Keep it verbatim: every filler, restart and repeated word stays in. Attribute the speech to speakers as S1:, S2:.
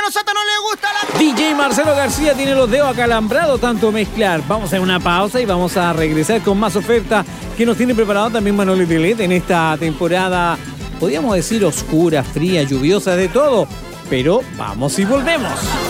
S1: Soto no le gusta la...
S2: D J Marcelo García tiene los dedos acalambrados tanto mezclar. Vamos a hacer una pausa y vamos a regresar con más oferta que nos tiene preparado también Manuel Telet en esta temporada, podríamos decir oscura, fría, lluviosa, de todo. Pero vamos y volvemos.